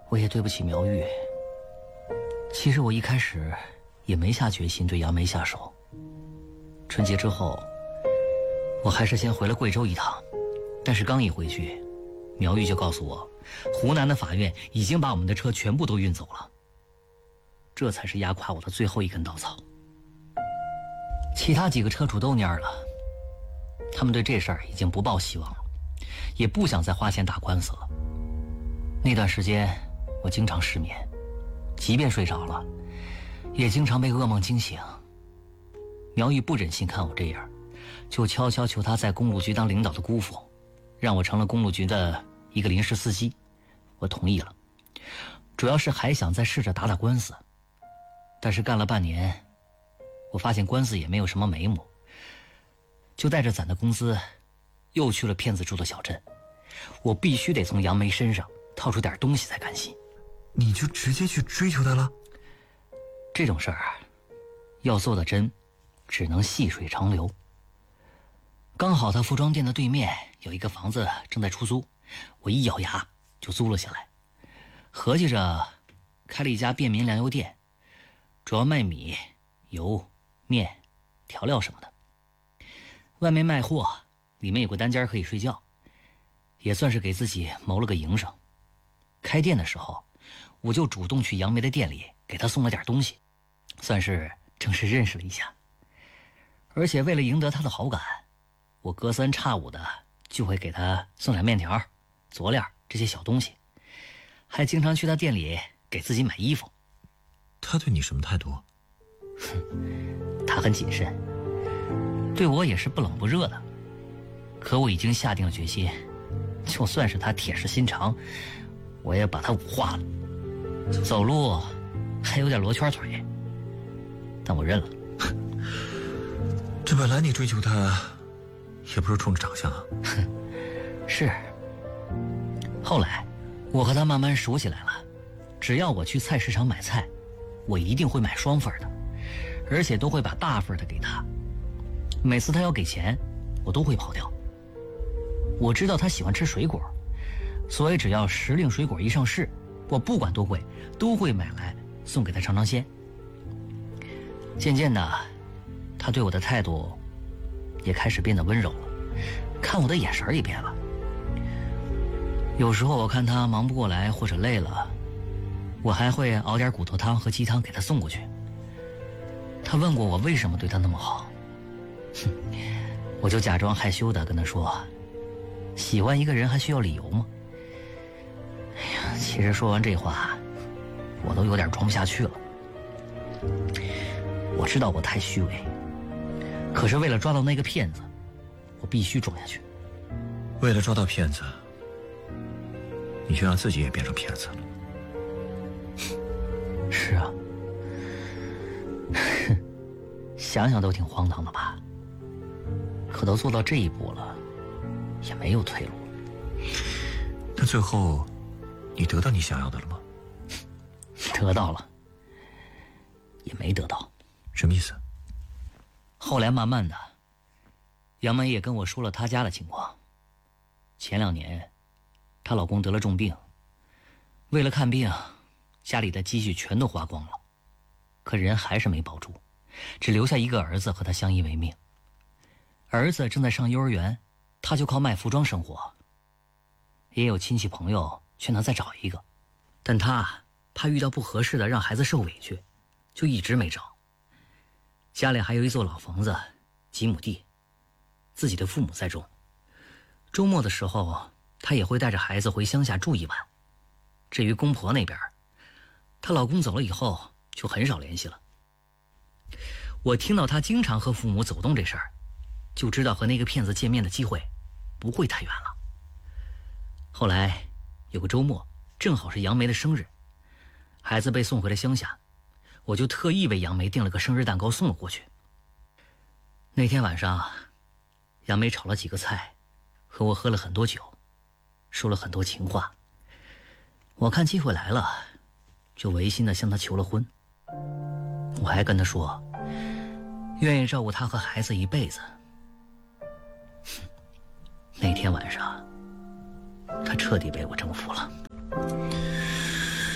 我也对不起苗玉。其实我一开始也没下决心对杨梅下手。春节之后，我还是先回了贵州一趟，但是刚一回去，苗玉就告诉我，湖南的法院已经把我们的车全部都运走了。这才是压垮我的最后一根稻草。其他几个车主都蔫了，他们对这事儿已经不抱希望了，也不想再花钱打官司了。那段时间我经常失眠，即便睡着了，也经常被噩梦惊醒。苗玉不忍心看我这样，就悄悄求他在公路局当领导的姑父，让我成了公路局的一个临时司机。我同意了，主要是还想再试着打打官司。但是干了半年，我发现官司也没有什么眉目，就带着攒的工资又去了骗子住的小镇。我必须得从杨梅身上掏出点东西才甘心。 你就直接去追求他了？ 这种事儿要做的真，只能细水长流。刚好他服装店的对面有一个房子正在出租，我一咬牙就租了下来。合计着开了一家便民粮油店，主要卖米、油、面、调料什么的。外面卖货，里面有个单间可以睡觉，也算是给自己谋了个营生。开店的时候，我就主动去杨梅的店里给他送了点东西，算是正式认识了一下。而且为了赢得他的好感，我隔三差五的就会给他送点面条、佐料这些小东西，还经常去他店里给自己买衣服。 他对你什么态度？ 他很谨慎，对我也是不冷不热的。可我已经下定了决心，就算是他铁石心肠，我也把他武化了。走路还有点罗圈腿，但我认了。 这本来你追求他也不是冲着长相啊。 是。后来我和他慢慢熟起来了，只要我去菜市场买菜，我一定会买双份的，而且都会把大份的给他。每次他要给钱，我都会跑掉。我知道他喜欢吃水果，所以只要时令水果一上市，我不管多贵都会买来送给他尝尝鲜。渐渐的，他对我的态度也开始变得温柔了，看我的眼神也变了。有时候我看他忙不过来或者累了，我还会熬点骨头汤和鸡汤给他送过去。他问过我为什么对他那么好，我就假装害羞的跟他说，喜欢一个人还需要理由吗？哎呀，其实说完这话，我都有点装不下去了。我知道我太虚伪，可是为了抓到那个骗子，我必须装下去。 为了抓到骗子，你就让自己也变成骗子了。 是啊，想想都挺荒唐的吧？可都做到这一步了，也没有退路。 那最后，你得到你想要的了吗？ 得到了，也没得到。 什么意思？ 后来慢慢的，杨梅也跟我说了她家的情况。前2年，她老公得了重病，为了看病，家里的积蓄全都花光了，可人还是没保住，只留下一个儿子和她相依为命。儿子正在上幼儿园，她就靠卖服装生活。也有亲戚朋友劝她再找一个，但她怕遇到不合适的让孩子受委屈，就一直没找。家里还有一座老房子，几亩地，自己的父母在种。周末的时候，她也会带着孩子回乡下住一晚。至于公婆那边，她老公走了以后就很少联系了。我听到她经常和父母走动这事儿，就知道和那个骗子见面的机会不会太远了。后来有个周末，正好是杨梅的生日，孩子被送回了乡下，我就特意为杨梅订了个生日蛋糕送了过去。那天晚上，杨梅炒了几个菜，和我喝了很多酒，说了很多情话。我看机会来了，就违心的向她求了婚。我还跟她说，愿意照顾她和孩子一辈子。那天晚上，她彻底被我征服了。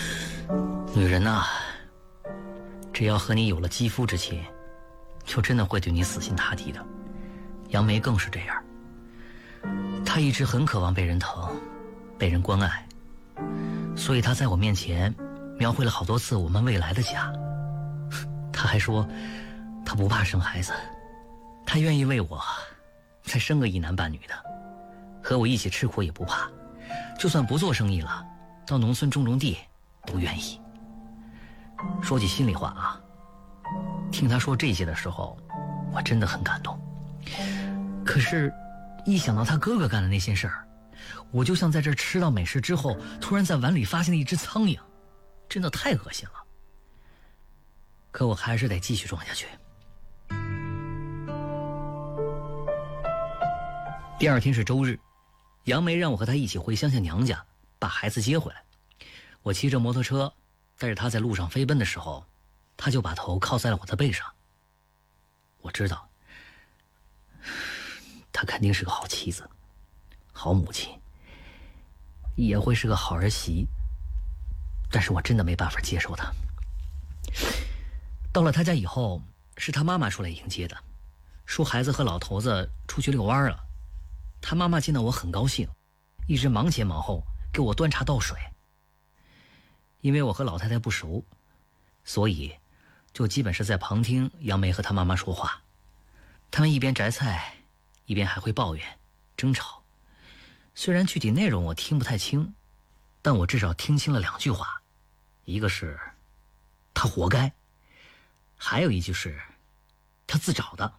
女人呐，只要和你有了肌肤之亲，就真的会对你死心塌地的。杨梅更是这样，她一直很渴望被人疼，被人关爱，所以她在我面前描绘了好多次我们未来的家。她还说她不怕生孩子，她愿意为我再生个一男半女的，和我一起吃苦也不怕，就算不做生意了，到农村种地都愿意。说句心里话啊，听她说这些的时候，我真的很感动。可是，一想到他哥哥干的那些事儿，我就像在这吃到美食之后，突然在碗里发现了一只苍蝇，真的太恶心了。可我还是得继续装下去。第二天是周日，杨梅让我和她一起回乡下娘家，把孩子接回来。我骑着摩托车，带着她在路上飞奔的时候，她就把头靠在了我的背上。我知道，她肯定是个好妻子，好母亲，也会是个好儿媳，但是我真的没办法接受她。到了她家以后，是她妈妈出来迎接的，说孩子和老头子出去遛弯了。她妈妈见到我很高兴，一直忙前忙后给我端茶倒水。因为我和老太太不熟，所以就基本是在旁听杨梅和她妈妈说话。他们一边摘菜，一边还会抱怨、争吵。虽然具体内容我听不太清，但我至少听清了2句话，一个是他活该，还有一句是他自找的。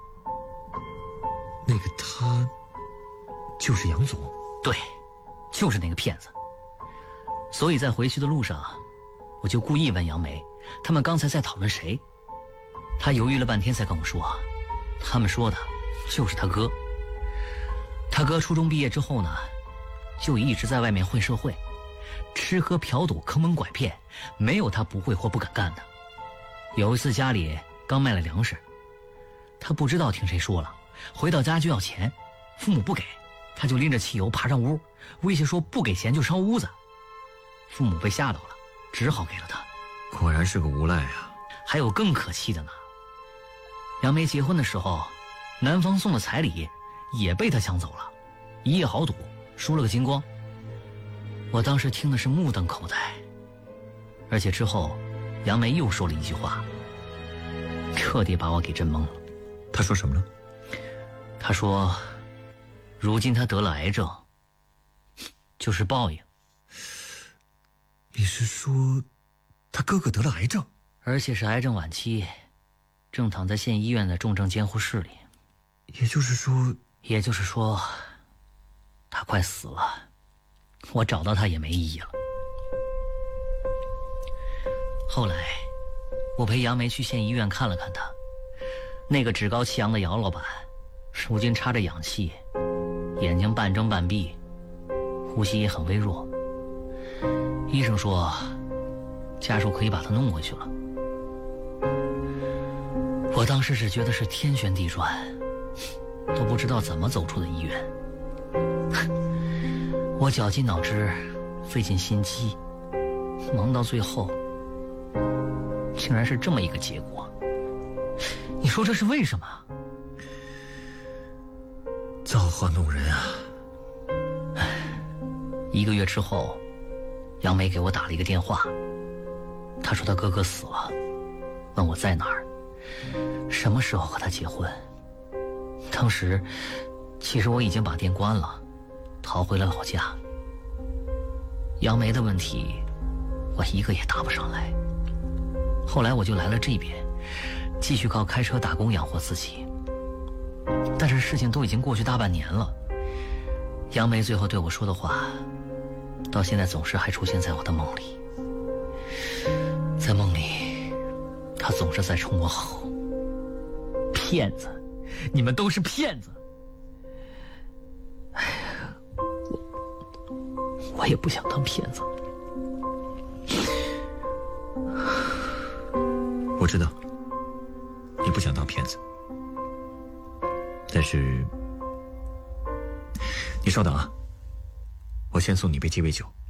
那个他就是杨总？ 对，就是那个骗子。所以在回去的路上，我就故意问杨梅，他们刚才在讨论谁。他犹豫了半天才跟我说，他们说的就是他哥。他哥初中毕业之后呢，就一直在外面混社会，吃喝嫖赌坑蒙拐骗，没有他不会或不敢干的。有一次家里刚卖了粮食，他不知道听谁说了，回到家就要钱，父母不给，他就拎着汽油爬上屋，威胁说不给钱就烧屋子。父母被吓到了，只好给了他。 果然是个无赖啊！ 还有更可气的呢，杨梅结婚的时候，男方送的彩礼也被他抢走了，一夜豪赌输了个精光。我当时听的是目瞪口呆，而且之后杨梅又说了一句话，彻底把我给震懵了。 他说什么了？ 他说如今他得了癌症，就是报应。 你是说他哥哥得了癌症， 而且是癌症晚期，正躺在县医院的重症监护室里。 也就是说他快死了，我找到他也没意义了。后来我陪杨梅去县医院看了看他，那个趾高气扬的姚老板如今插着氧气，眼睛半睁半闭，呼吸也很微弱。医生说家属可以把他弄回去了。我当时只觉得是天旋地转，都不知道怎么走出的医院。我绞尽脑汁，费尽心机，忙到最后竟然是这么一个结果。你说这是为什么？ 造化弄人啊 ！1个月之后，杨梅给我打了一个电话，她说她哥哥死了，问我在哪儿，什么时候和他结婚。当时其实我已经把店关了，逃回了老家。杨梅的问题我一个也答不上来。后来我就来了这边，继续靠开车打工养活自己。但是事情都已经过去大半年了，杨梅最后对我说的话到现在总是还出现在我的梦里。在梦里她总是在冲我吼，骗子，你们都是骗子。哎呀，我也不想当骗子。 我知道你不想当骗子，但是你稍等啊，我先送你杯鸡尾酒。